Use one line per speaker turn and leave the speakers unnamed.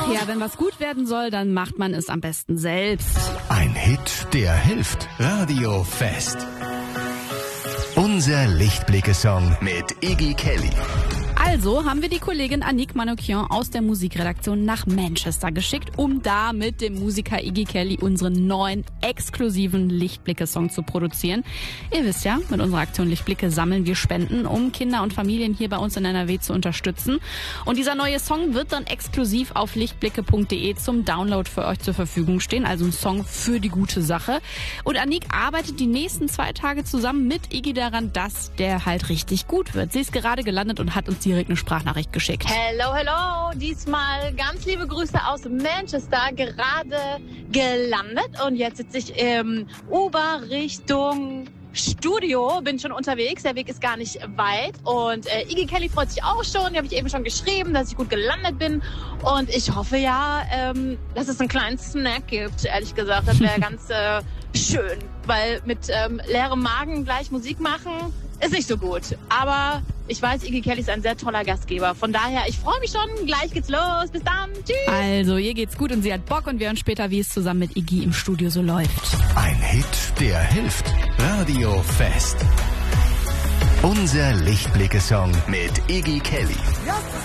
Ach ja, wenn was gut werden soll, dann macht man es am besten selbst.
Ein Hit, der hilft. Radio Fest. Unser Lichtblicke-Song mit Iggy Kelly.
Also haben wir die Kollegin Annick Manoukian aus der Musikredaktion nach Manchester geschickt, um da mit dem Musiker Iggy Kelly unseren neuen exklusiven Lichtblicke-Song zu produzieren. Ihr wisst ja, mit unserer Aktion Lichtblicke sammeln wir Spenden, um Kinder und Familien hier bei uns in NRW zu unterstützen. Und dieser neue Song wird dann exklusiv auf lichtblicke.de zum Download für euch zur Verfügung stehen. Also ein Song für die gute Sache. Und Annick arbeitet die nächsten 2 Tage zusammen mit Iggy daran, dass der halt richtig gut wird. Sie ist gerade gelandet und hat uns direkt eine Sprachnachricht geschickt.
Hello, hello. Diesmal ganz liebe Grüße aus Manchester. Gerade gelandet und jetzt sitze ich im Uber Richtung Studio. Bin schon unterwegs. Der Weg ist gar nicht weit. Und Iggy Kelly freut sich auch schon. Die habe ich eben schon geschrieben, dass ich gut gelandet bin. Und ich hoffe ja, dass es einen kleinen Snack gibt, ehrlich gesagt. Das wäre ganz schön. Weil mit leerem Magen gleich Musik machen ist nicht so gut. Aber ich weiß, Iggy Kelly ist ein sehr toller Gastgeber. Von daher, ich freue mich schon. Gleich geht's los. Bis dann. Tschüss.
Also, ihr geht's gut und sie hat Bock und wir hören später, wie es zusammen mit Iggy im Studio so läuft.
Ein Hit, der hilft. Radio Fest. Unser Lichtblicke-Song mit Iggy Kelly.